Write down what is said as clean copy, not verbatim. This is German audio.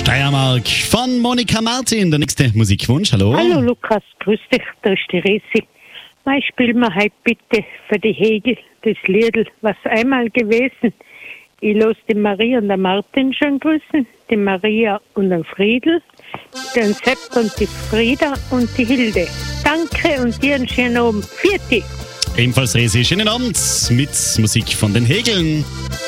Steiermark von Monika Martin. Der nächste Musikwunsch, hallo. Hallo Lukas, grüß dich, da ist die Resi. Ich spiel mir heute bitte für die Hegel das Liedl, was einmal gewesen. Ich lasse die Maria und den Martin schön grüßen, die Maria und den Friedel, den Sepp und die Frieda und die Hilde. Danke und dir einen schönen Abend. Vierte. Ebenfalls Resi, schönen Abend mit Musik von den Hegeln.